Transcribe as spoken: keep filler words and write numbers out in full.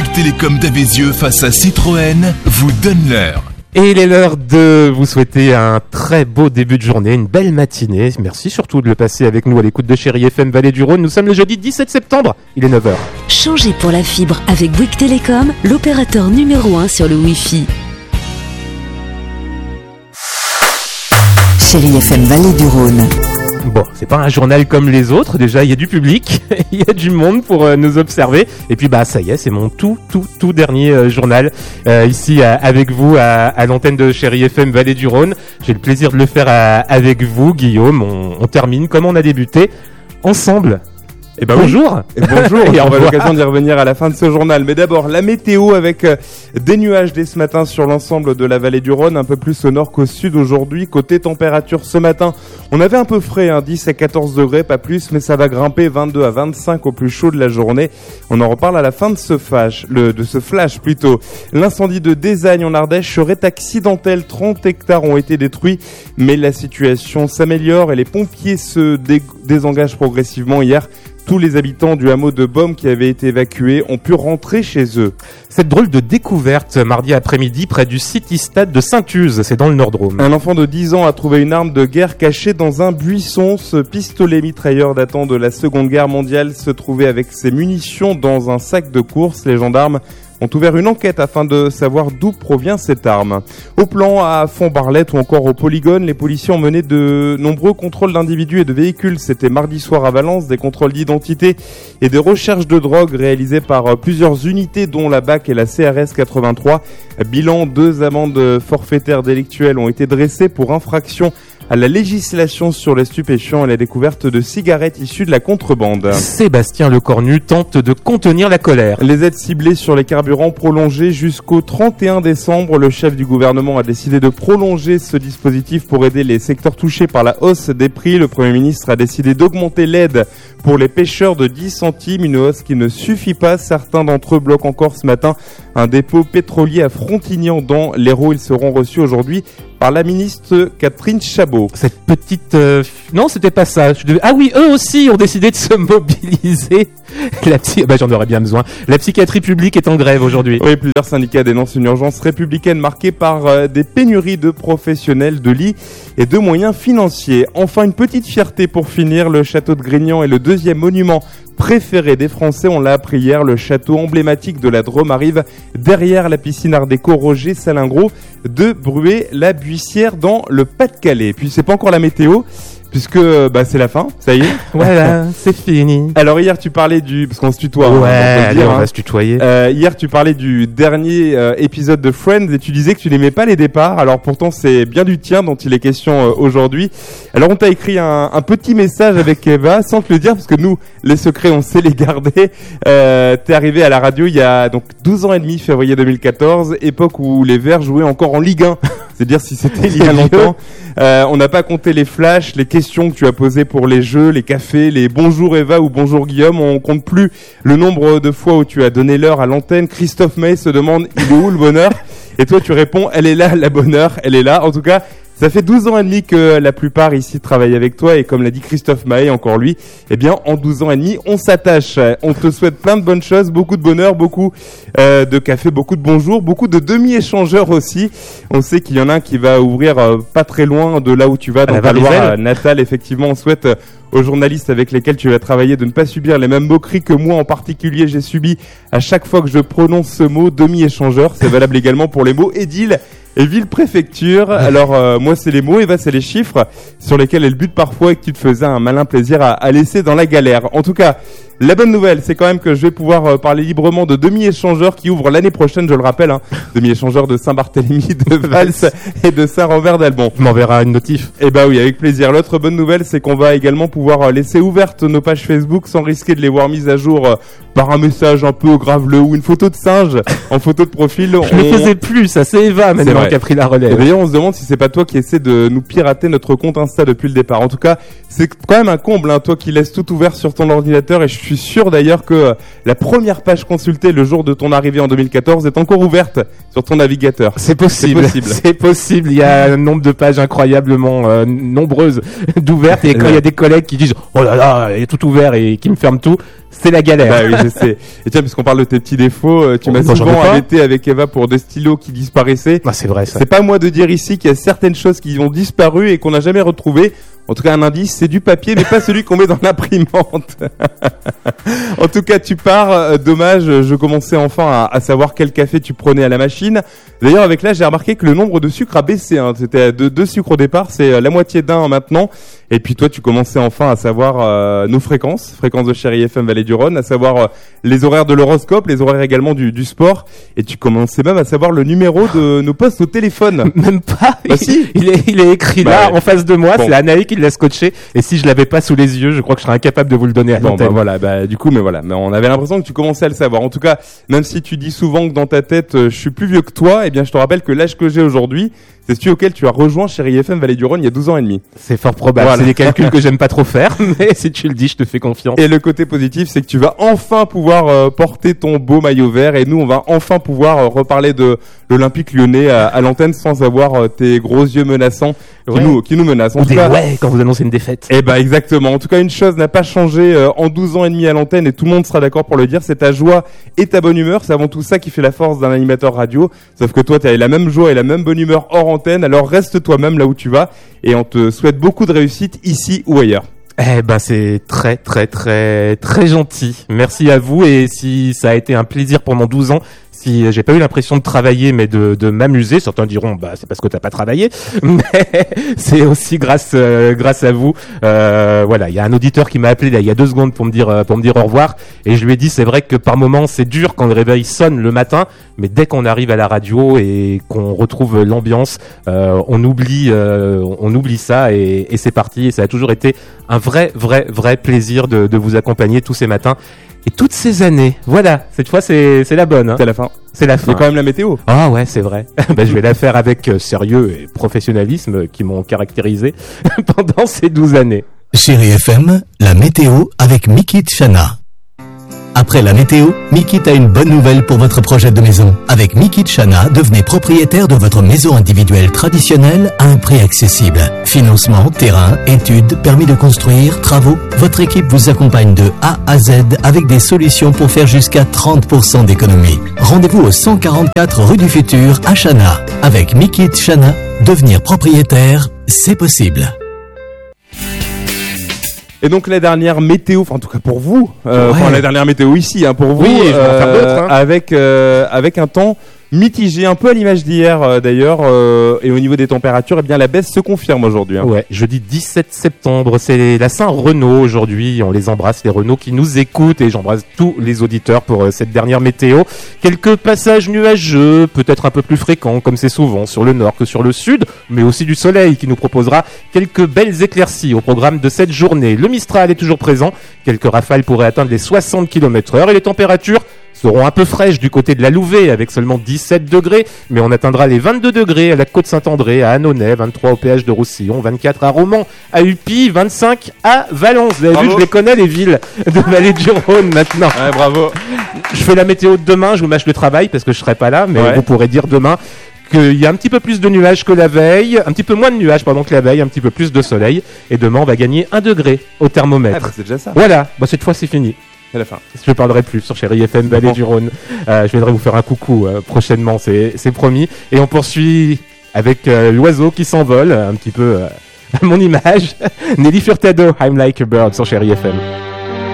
Bouygues Télécom d'Avézieux face à Citroën vous donne l'heure. Et il est l'heure de vous souhaiter un très beau début de journée, une belle matinée. Merci surtout de le passer avec nous à l'écoute de Chérie F M Vallée du Rhône. Nous sommes le jeudi dix-sept septembre, il est neuf heures. Changez pour la fibre avec Bouygues Télécom, l'opérateur numéro un sur le Wi-Fi. Chérie F M Vallée du Rhône. Bon, c'est pas un journal comme les autres, déjà il y a du public, il y a du monde pour euh, nous observer, et puis bah ça y est, c'est mon tout tout tout dernier euh, journal euh, ici à, avec vous à, à l'antenne de Chérie F M Vallée du Rhône. J'ai le plaisir de le faire à, avec vous, Guillaume. On, on termine comme on a débuté, ensemble. Et ben bonjour. Oui. Et bonjour. Et on aura l'occasion d'y revenir à la fin de ce journal. Mais d'abord, la météo avec euh, des nuages dès ce matin sur l'ensemble de la vallée du Rhône, un peu plus au nord qu'au sud aujourd'hui. Côté température, ce matin, on avait un peu frais, hein, dix à quatorze degrés, pas plus, mais ça va grimper vingt-deux à vingt-cinq au plus chaud de la journée. On en reparle à la fin de ce flash, le, de ce flash plutôt. L'incendie de Désagne en Ardèche serait accidentel. trente hectares ont été détruits, mais la situation s'améliore et les pompiers se dé- désengagent progressivement hier. Tous les habitants du hameau de Beaume qui avaient été évacués ont pu rentrer chez eux. Cette drôle de découverte mardi après-midi près du City Stade de Saint-Uze, c'est dans le Nord-Drôme. Un enfant de dix ans a trouvé une arme de guerre cachée dans un buisson. Ce pistolet mitrailleur datant de la Seconde Guerre mondiale se trouvait avec ses munitions dans un sac de course. Les gendarmes ont ouvert une enquête afin de savoir d'où provient cette arme. Au plan à Font-Barlette ou encore au Polygone, les policiers ont mené de nombreux contrôles d'individus et de véhicules. C'était mardi soir à Valence, des contrôles d'identité et des recherches de drogue réalisées par plusieurs unités dont la B A C et la C R S quatre-vingt-trois. Bilan, deux amendes forfaitaires délictuelles ont été dressées pour infraction à la législation sur les stupéfiants et la découverte de cigarettes issues de la contrebande. Sébastien Lecornu tente de contenir la colère. Les aides ciblées sur les carburants prolongées jusqu'au trente et un décembre. Le chef du gouvernement a décidé de prolonger ce dispositif pour aider les secteurs touchés par la hausse des prix. Le Premier ministre a décidé d'augmenter l'aide pour les pêcheurs de dix centimes, une hausse qui ne suffit pas. Certains d'entre eux bloquent encore ce matin un dépôt pétrolier à Frontignan dans l'Hérault. Ils seront reçus aujourd'hui par la ministre Catherine Chabot. Cette petite... Euh, non, c'était pas ça. Je devais... Ah oui, eux aussi ont décidé de se mobiliser. La psy... bah, j'en aurais bien besoin. La psychiatrie publique est en grève aujourd'hui. Oui, plusieurs syndicats dénoncent une urgence républicaine marquée par euh, des pénuries de professionnels, de lits et de moyens financiers. Enfin, une petite fierté pour finir. Le château de Grignan est le deuxième monument préféré des Français. On l'a appris hier. Le château emblématique de la Drôme arrive derrière la piscine Art déco Roger Salingro de Bruay-la-Buissière dans le Pas-de-Calais. Et puis c'est pas encore la météo, puisque bah c'est la fin, ça y est. Voilà, c'est fini. Alors hier tu parlais du, parce qu'on se tutoie. Ouais, hein, allez, dire, on hein. va se tutoyer. Euh, hier tu parlais du dernier euh, épisode de Friends et tu disais que tu n'aimais pas les départs. Alors pourtant c'est bien du tien dont il est question euh, aujourd'hui. Alors on t'a écrit un, un petit message avec Eva sans te le dire, parce que nous les secrets on sait les garder. Euh, t'es arrivé à la radio il y a donc douze ans et demi, février deux mille quatorze, époque où les Verts jouaient encore en Ligue un. C'est dire si c'était il y a longtemps. Euh, on n'a pas compté les flashs, les questions que tu as posées pour les jeux, les cafés, les bonjour Eva ou bonjour Guillaume. On compte plus le nombre de fois où tu as donné l'heure à l'antenne. Christophe May se demande il est où le bonheur? Et toi tu réponds elle est là la bonne heure, elle est là. En tout cas, ça fait douze ans et demi que la plupart ici travaillent avec toi et comme l'a dit Christophe Mahé, encore lui, eh bien en douze ans et demi, on s'attache. On te souhaite plein de bonnes choses, beaucoup de bonheur, beaucoup euh, de café, beaucoup de bonjour, beaucoup de demi-échangeurs aussi. On sait qu'il y en a un qui va ouvrir euh, pas très loin de là où tu vas, dans ta Loire natale. Effectivement, on souhaite euh, aux journalistes avec lesquels tu vas travailler de ne pas subir les mêmes moqueries que moi en particulier j'ai subi à chaque fois que je prononce ce mot, demi-échangeur. C'est valable également pour les mots édile et ville-préfecture. Alors euh, moi c'est les mots, Eva c'est les chiffres sur lesquels elle bute parfois et que tu te faisais un malin plaisir à, à laisser dans la galère. En tout cas, la bonne nouvelle, c'est quand même que je vais pouvoir euh, parler librement de demi-échangeurs qui ouvrent l'année prochaine, je le rappelle, hein, demi-échangeurs de Saint-Barthélemy, de Vals et de Saint-Robert-d'Albon. Tu m'enverras une notif. Eh bah oui, avec plaisir. L'autre bonne nouvelle, c'est qu'on va également pouvoir laisser ouvertes nos pages Facebook sans risquer de les voir mises à jour euh, par un message un peu graveleux ou une photo de singe en photo de profil. Je on... ne faisais plus, ça c'est Eva maintenant qui a pris la relève. Et d'ailleurs, on se demande si c'est pas toi qui essaie de nous pirater notre compte Insta depuis le départ. En tout cas, c'est quand même un comble, hein, toi qui laisses tout ouvert sur ton ordinateur, et je suis suis sûr d'ailleurs que la première page consultée le jour de ton arrivée en deux mille quatorze est encore ouverte sur ton navigateur. C'est possible. C'est possible. C'est possible. Il y a un nombre de pages incroyablement euh, nombreuses d'ouvertes et quand il y a des collègues qui disent oh là là, il est tout ouvert et qui me ferment tout. C'est la galère. Bah oui, je sais. Et tiens, puisqu'on parle de tes petits défauts, euh, tu Oh, m'as bah, j'en ai souvent pas. arrêté avec Eva pour des stylos qui disparaissaient. Ah, c'est vrai ça. C'est pas à moi de dire ici qu'il y a certaines choses qui ont disparu et qu'on n'a jamais retrouvées. En tout cas, un indice, c'est du papier, mais pas celui qu'on met dans l'imprimante. En tout cas, tu pars. Euh, dommage, je commençais enfin à, à savoir quel café tu prenais à la machine. D'ailleurs, avec l'âge, j'ai remarqué que le nombre de sucres a baissé. Hein. C'était de deux sucres au départ, c'est euh, la moitié d'un maintenant. Et puis toi, tu commençais enfin à savoir euh, nos fréquences, fréquences de Chérie F M Vallée du Rhône, à savoir euh, les horaires de l'horoscope, les horaires également du, du sport. Et tu commençais même à savoir le numéro de nos postes au téléphone. Même pas. Bah si. Il est, il est écrit Bah là ouais. en face de moi. Bon. C'est Anaï qui l'a scotché. Et si je l'avais pas sous les yeux, je crois que je serais incapable de vous le donner à Bon, l'antenne. bah voilà, bah du coup, mais voilà, mais on avait l'impression que tu commençais à le savoir. En tout cas, même si tu dis souvent que dans ta tête, euh, je suis plus vieux que toi, eh bien, je te rappelle que l'âge que j'ai aujourd'hui, c'est celui auquel tu as rejoint Chérie F M Vallée du Rhône il y a douze ans et demi. C'est fort probable. Voilà. C'est des calculs que j'aime pas trop faire, mais si tu le dis, je te fais confiance. Et le côté positif, c'est que tu vas enfin pouvoir euh, porter ton beau maillot vert et nous, on va enfin pouvoir euh, reparler de l'Olympique Lyonnais à, à l'antenne sans avoir euh, tes gros yeux menaçants qui Ouais. nous qui nous menacent. En Ou tout des cas, ouais quand vous annoncez une défaite. eh ben exactement. En tout cas, une chose n'a pas changé euh, en douze ans et demi à l'antenne et tout le monde sera d'accord pour le dire, c'est ta joie et ta bonne humeur. C'est avant tout ça qui fait la force d'un animateur radio. Sauf que toi, tu as la même joie et la même bonne humeur hors antenne. Alors reste toi-même là où tu vas et on te souhaite beaucoup de réussite ici ou ailleurs. Eh ben c'est très très très très gentil. Merci à vous et si ça a été un plaisir pendant douze ans, si j'ai pas eu l'impression de travailler mais de, de m'amuser, certains diront bah c'est parce que t'as pas travaillé, mais c'est aussi grâce euh, grâce à vous. Euh, voilà, il y a un auditeur qui m'a appelé là il y a deux secondes pour me dire euh, pour me dire au revoir et je lui ai dit c'est vrai que par moments c'est dur quand le réveil sonne le matin, mais dès qu'on arrive à la radio et qu'on retrouve l'ambiance, euh, on oublie euh, on oublie ça et, et c'est parti et ça a toujours été un vrai vrai vrai plaisir de, de vous accompagner tous ces matins. Et toutes ces années, voilà, cette fois c'est c'est la bonne, hein. C'est la fin. C'est la Il y fin. a quand même la météo. Ah ouais, c'est vrai. Ben, je vais la faire avec euh, sérieux et professionnalisme qui m'ont caractérisé pendant ces douze années. Chérie F M, la météo avec Mikit Chana. Après la météo, Mikit a une bonne nouvelle pour votre projet de maison. Avec Mikit Chana, devenez propriétaire de votre maison individuelle traditionnelle à un prix accessible. Financement, terrain, études, permis de construire, travaux. Votre équipe vous accompagne de A à Z avec des solutions pour faire jusqu'à trente pour cent d'économie. Rendez-vous au cent quarante-quatre rue du Futur à Chana. Avec Mikit Chana, devenir propriétaire, c'est possible. Et donc la dernière météo, enfin en tout cas pour vous, euh, Ouais. enfin la dernière météo ici, hein, pour vous, Oui, je vais en faire d'autres, hein. avec euh, avec un temps mitigé, un peu à l'image d'hier euh, d'ailleurs, euh, et au niveau des températures, eh bien la baisse se confirme aujourd'hui. Hein. Ouais, jeudi dix-sept septembre, c'est la Saint-Renaud aujourd'hui. On les embrasse, les Renaud qui nous écoutent, et j'embrasse tous les auditeurs pour euh, cette dernière météo. Quelques passages nuageux, peut-être un peu plus fréquents, comme c'est souvent sur le nord que sur le sud, mais aussi du soleil qui nous proposera quelques belles éclaircies au programme de cette journée. Le Mistral est toujours présent, quelques rafales pourraient atteindre les soixante kilomètres heure et les températures seront un peu fraîches du côté de la Louvet avec seulement dix-sept degrés, mais on atteindra les vingt-deux degrés à la Côte-Saint-André, à Annonay, vingt-trois au péage de Roussillon, vingt-quatre à Romans, à Uppy, vingt-cinq à Valence. Vous avez Bravo. vu, je les connais les villes de Vallée du Rhône maintenant. Ouais, bravo. Je fais la météo de demain, je vous mâche le travail parce que je serai pas là, mais Ouais. vous pourrez dire demain qu'il y a un petit peu plus de nuages que la veille, un petit peu moins de nuages pardon que la veille, un petit peu plus de soleil, et demain on va gagner un degré au Ah, thermomètre. bah, c'est déjà ça. Voilà, bah, cette fois c'est fini. C'est la fin. Je ne parlerai plus sur Chérie F M Vallée Bon. du Rhône. Euh, je viendrai vous faire un coucou euh, prochainement, c'est c'est promis. Et on poursuit avec euh, l'oiseau qui s'envole, un petit peu euh, à mon image. Nelly Furtado, I'm Like a Bird sur Chérie F M.